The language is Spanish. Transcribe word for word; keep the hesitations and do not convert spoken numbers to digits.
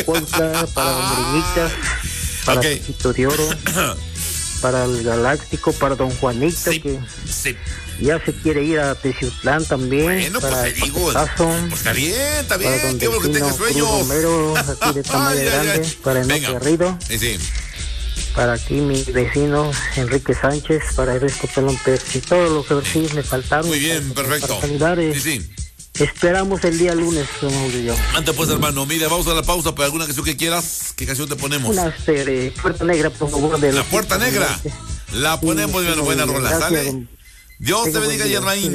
Puebla, para Don Brinitas, para okay. Chiquito de Oro, para el Galáctico, para Don Juanito, sí, que sí. ya se quiere ir a Teciutlán también. Bueno, para pues te digo. Pues está bien, está bien. Qué bueno que tengas sueños. Romero, aquí de Tamayo ay, Grande, ay, ay. para Enoque Garrido. Sí, sí. Para aquí mi vecino Enrique Sánchez, para Ernesto Pelón Pérez y todos los que sí me faltaron. Muy bien, para, perfecto. Para saludar, eh, sí, sí. Esperamos el día lunes, don Julio. Antes pues, hermano, mira, vamos a la pausa para alguna canción que quieras. ¿Qué canción te ponemos? Una este, Puerta Negra, por favor. De la Puerta Negra. La ponemos, sí, mi buena rola, ¿sale? Dios te bendiga, Yermaín.